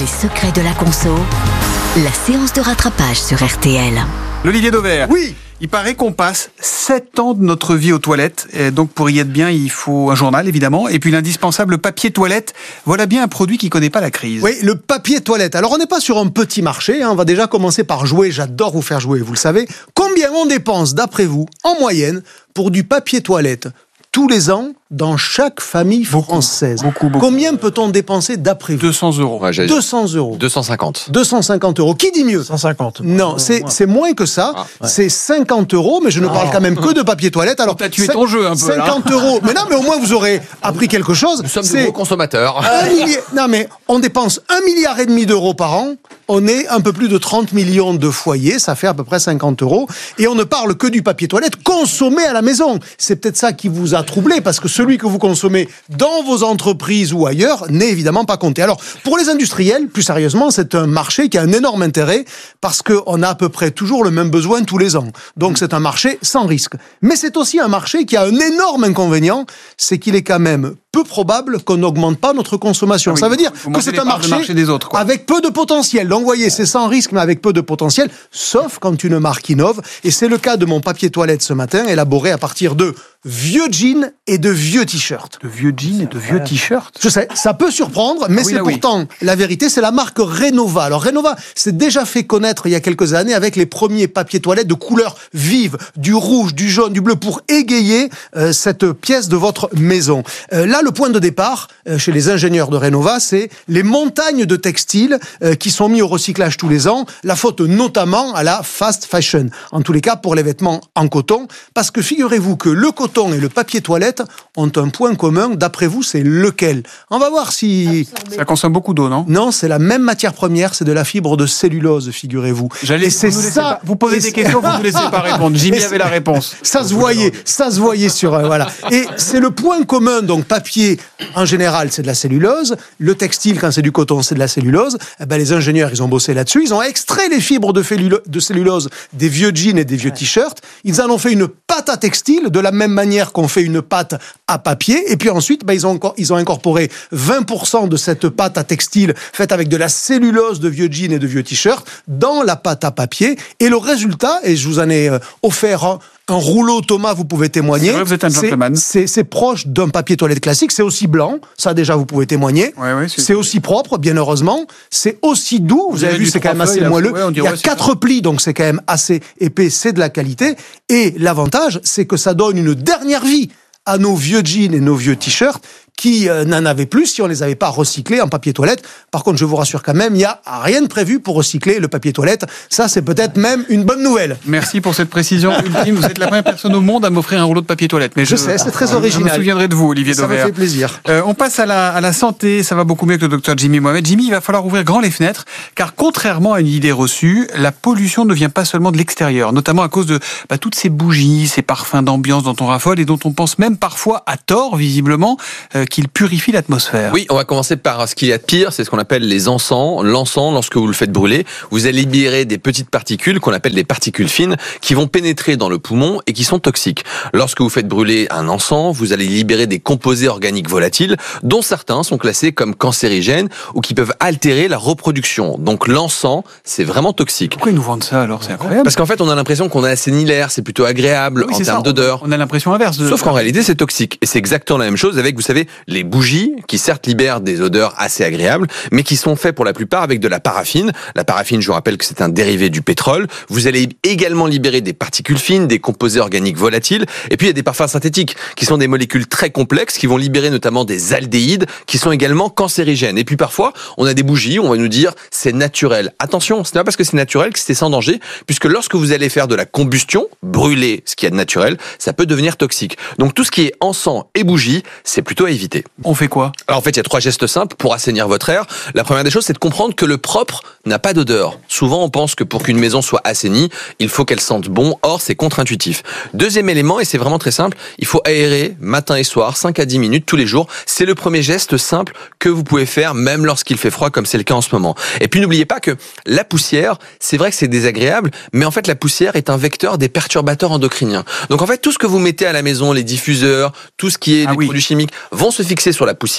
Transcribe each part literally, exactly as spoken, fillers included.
Les secrets de la conso, la séance de rattrapage sur R T L. L'Olivier Dauvert. Oui. Il paraît qu'on passe sept ans de notre vie aux toilettes. Et donc, pour y être bien, il faut un journal, évidemment. Et puis, l'indispensable papier toilette. Voilà bien un produit qui ne connaît pas la crise. Oui, le papier toilette. Alors, on n'est pas sur un petit marché. Hein. On va déjà commencer par jouer. J'adore vous faire jouer, vous le savez. Combien on dépense, d'après vous, en moyenne, pour du papier toilette tous les ans dans chaque famille française? Beaucoup, beaucoup. Combien peut-on dépenser d'après vous? deux cents euros. Ouais, deux cents euros. deux cent cinquante. deux cent cinquante euros. Qui dit mieux? cent cinquante. Non, c'est, moins. c'est moins que ça. Ah, ouais. C'est cinquante euros, mais je ne parle Ah. quand même que de papier toilette. Alors, T'as tué ton jeu un peu, là. cinquante euros. Mais non, mais au moins vous aurez appris quelque chose. Nous sommes de C'est gros consommateurs. un milliard. Non, mais on dépense un milliard et demi d'euros par an. On est un peu plus de trente millions de foyers. Ça fait à peu près cinquante euros. Et on ne parle que du papier toilette consommé à la maison. C'est peut-être ça qui vous a troublé, parce que celui que vous consommez dans vos entreprises ou ailleurs n'est évidemment pas compté. Alors, pour les industriels, plus sérieusement, c'est un marché qui a un énorme intérêt parce qu'on a à peu près toujours le même besoin tous les ans. Donc, c'est un marché sans risque. Mais c'est aussi un marché qui a un énorme inconvénient, c'est qu'il est quand même peu probable qu'on n'augmente pas notre consommation. Ah oui, ça veut dire vous que mangez c'est les un parts de marché, marché des autres, quoi. avec peu de potentiel. Donc, vous voyez, c'est sans risque, mais avec peu de potentiel, sauf quand une marque innove. Et c'est le cas de mon papier toilette ce matin, élaboré à partir de vieux jeans et de vieux t-shirts. De vieux jeans et de vieux t-shirts. Je sais, ça peut surprendre, mais Ah oui, c'est là, oui. pourtant la vérité. C'est la marque Renova. Alors Renova s'est déjà fait connaître il y a quelques années avec les premiers papiers toilettes de couleurs vives, du rouge, du jaune, du bleu, pour égayer euh, cette pièce de votre maison. Euh, là, le point de départ euh, chez les ingénieurs de Renova, c'est les montagnes de textiles euh, qui sont mis au recyclage tous les ans. La faute notamment à la fast fashion. En tous les cas, pour les vêtements en coton, parce que figurez-vous que le coton et le papier toilette ont un point commun. D'après vous, c'est lequel? On va voir si... Ça consomme beaucoup d'eau, non? Non, c'est la même matière première, c'est de la fibre de cellulose, figurez-vous. J'allais Et c'est vous nous laissez ça. pas- Vous posez et des c'est- questions, vous ne laissez pas répondre. Jimmy Et c'est- avait la réponse. Ça se voyait, ça se voyait sur, euh, voilà. Et c'est le point commun, donc papier, en général, c'est de la cellulose. Le textile, quand c'est du coton, c'est de la cellulose. Eh ben, les ingénieurs, ils ont bossé là-dessus. Ils ont extrait les fibres de, fellulo- de cellulose des vieux jeans et des vieux t-shirts. Ils en ont fait une pâte à textile, de la même manière qu'on fait une pâte à papier. Et puis ensuite, ben, ils, ont encore, ils ont incorporé vingt pour cent de cette pâte à textile faite avec de la cellulose de vieux jeans et de vieux t-shirts dans la pâte à papier. Et le résultat, et je vous en ai euh, offert un, un rouleau, Thomas, vous pouvez témoigner. C'est vrai, vous êtes un C'est- gentleman. C'est, c'est proche d'un papier toilette classique. C'est aussi blanc. Ça, déjà, vous pouvez témoigner. Ouais, ouais, c'est- c'est aussi propre, bien heureusement. C'est aussi doux. Vous, Vous avez avez vu, du c'est quand même trois assez feuilles, là, moelleux. ouais, on Il dirait, y a c'est quatre plis, donc c'est quand même assez épais. C'est de la qualité. Et l'avantage, c'est que ça donne une dernière vie à nos vieux jeans et nos vieux t-shirts qui euh, n'en avaient plus si on les avait pas recyclés en papier toilette. Par contre, je vous rassure quand même, il n'y a rien de prévu pour recycler le papier toilette. Ça, c'est peut-être même une bonne nouvelle. Merci pour cette précision ultime. Vous êtes la première personne au monde à m'offrir un rouleau de papier toilette. Mais Je sais, c'est très Je original. me souviendrai de vous, Olivier Ça me Dauvert. fait plaisir. Euh, on passe à la, à la santé, ça va beaucoup mieux que le docteur Jimmy Mohamed. Jimmy, il va falloir ouvrir grand les fenêtres, car contrairement à une idée reçue, la pollution ne vient pas seulement de l'extérieur, notamment à cause de bah, toutes ces bougies, ces parfums d'ambiance dont on raffole et dont on pense même parfois à tort, visiblement, euh, qu'ils purifient l'atmosphère. Oui, on va commencer par ce qu'il y a de pire, c'est ce qu'on appelle les encens. L'encens, lorsque vous le faites brûler, vous allez libérer des petites particules qu'on appelle des particules fines qui vont pénétrer dans le poumon et qui sont toxiques. Lorsque vous faites brûler un encens, vous allez libérer des composés organiques volatiles dont certains sont classés comme cancérigènes ou qui peuvent altérer la reproduction. Donc l'encens, c'est vraiment toxique. Pourquoi ils nous vendent ça alors? C'est incroyable. Parce qu'en fait, on a l'impression qu'on a assaini l'air, c'est plutôt agréable Oui, en c'est termes ça. d'odeur. On a l'impression inverse. De... Sauf qu'en réalité, c'est toxique. Et c'est exactement la même chose avec, vous savez, les bougies, qui certes libèrent des odeurs assez agréables, mais qui sont faits pour la plupart avec de la paraffine. La paraffine, je vous rappelle que c'est un dérivé du pétrole. Vous allez également libérer des particules fines, des composés organiques volatiles. Et puis, il y a des parfums synthétiques, qui sont des molécules très complexes, qui vont libérer notamment des aldéhydes, qui sont également cancérigènes. Et puis, parfois, on a des bougies, on va nous dire, c'est naturel. Attention, ce n'est pas parce que c'est naturel que c'est sans danger, puisque lorsque vous allez faire de la combustion, brûler ce qu'il y a de naturel, ça peut devenir toxique. Donc, tout ce qui est encens et bougies, c'est plutôt à éviter. On fait quoi? Alors en fait, il y a trois gestes simples pour assainir votre air. La première des choses, c'est de comprendre que le propre n'a pas d'odeur. Souvent, on pense que pour qu'une maison soit assainie, il faut qu'elle sente bon. Or, c'est contre-intuitif. Deuxième élément, et c'est vraiment très simple, il faut aérer matin et soir, cinq à dix minutes tous les jours. C'est le premier geste simple que vous pouvez faire, même lorsqu'il fait froid, comme c'est le cas en ce moment. Et puis, n'oubliez pas que la poussière, c'est vrai que c'est désagréable, mais en fait, la poussière est un vecteur des perturbateurs endocriniens. Donc en fait, tout ce que vous mettez à la maison, les diffuseurs, tout ce qui est Ah des oui. produits chimiques, vont se fixer sur la poussière.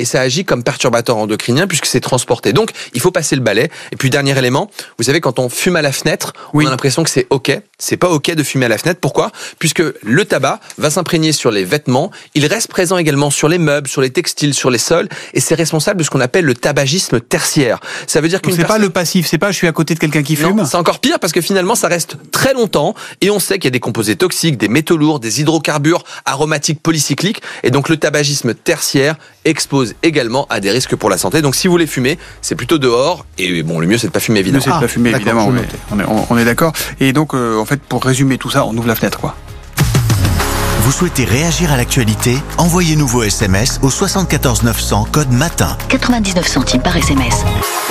et ça agit comme perturbateur endocrinien puisque c'est transporté. Donc, il faut passer le balai. Et puis, dernier élément, vous savez, quand on fume à la fenêtre, oui. on a l'impression que c'est OK. C'est pas OK de fumer à la fenêtre. Pourquoi ? Puisque le tabac va s'imprégner sur les vêtements. Il reste présent également sur les meubles, sur les textiles, sur les sols. Et c'est responsable de ce qu'on appelle le tabagisme tertiaire. Ça veut dire qu'une c'est personne... pas le passif. C'est pas je suis à côté de quelqu'un qui fume. Non, c'est encore pire parce que finalement, ça reste très longtemps. Et on sait qu'il y a des composés toxiques, des métaux lourds, des hydrocarbures aromatiques polycycliques. Et donc, le tabagisme tertiaire expose également à des risques pour la santé. Donc, si vous voulez fumer, c'est plutôt dehors. Et bon, le mieux, c'est de pas fumer, évidemment. Le mieux, c'est de pas fumer, ah, évidemment. On est, on est, on est d'accord. Et donc, euh, en fait, pour résumer tout ça, on ouvre la fenêtre, quoi. Vous souhaitez réagir à l'actualité ? Envoyez-nous vos S M S au soixante-quatorze neuf cents, code matin. quatre-vingt-dix-neuf centimes par S M S.